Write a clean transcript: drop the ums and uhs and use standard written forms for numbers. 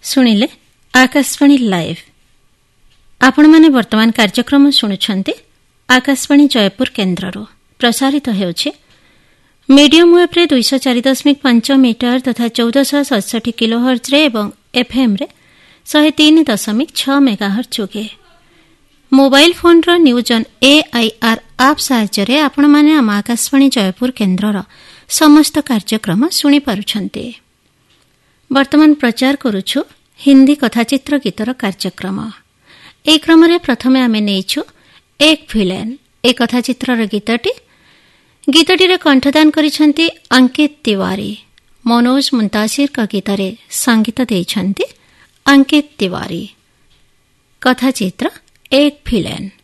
ଶୁଣିଲେ ଆକାଶବାଣୀ ଲାଇଭ୍। ଆପଣମାନେ ବର୍ତ୍ତମାନ କାର୍ଯ୍ୟକ୍ରମ ଶୁଣୁଛନ୍ତି ଆକାଶବାଣୀ ଜୟପୁର କେନ୍ଦ୍ରରୁ। ପ୍ରସାରିତ ହେଉଛି ମିଡିୟମ୍ ୱେଭ୍ରେ 204.5 ମିଟର ତଥା 1467 କିଲୋହର୍ଜରେ ଏବଂ ଏଫ୍ଏମ୍ରେ 103.6 ମେଗାହର୍ଜ ଯୋଗେ। ମୋବାଇଲ୍ ଫୋନ୍ର ନ୍ୟୁଜ୍ ଅନ୍ AIR ଆପ୍ ସାହାଯ୍ୟରେ ଆପଣମାନେ ଆମ ଆକାଶବାଣୀ ଜୟପୁର କେନ୍ଦ୍ରର ସମସ୍ତ କାର୍ଯ୍ୟକ୍ରମ ଶୁଣିପାରୁଛନ୍ତି। ବର୍ତ୍ତମାନ ପ୍ରଚାର କରୁଛୁ ହିନ୍ଦୀ କଥାଚିତ୍ର ଗୀତର କାର୍ଯ୍ୟକ୍ରମ। ଏହି କ୍ରମରେ ପ୍ରଥମେ ଆମେ ନେଇଛୁ ଏକ ଭିଲେନ୍ ଏ କଥାଚିତ୍ରର ଗୀତଟିରେ କଣ୍ଠଦାନ କରିଛନ୍ତି ଅଙ୍କିତ ତିୱାରୀ। ମନୋଜ ମୁନ୍ତାସିରଙ୍କ ଗୀତରେ ସଙ୍ଗୀତ ଦେଇଛନ୍ତି ଅଙ୍କିତ ତିୱାରୀ। କଥାଚିତ୍ର ଏକ ଭିଲେନ୍।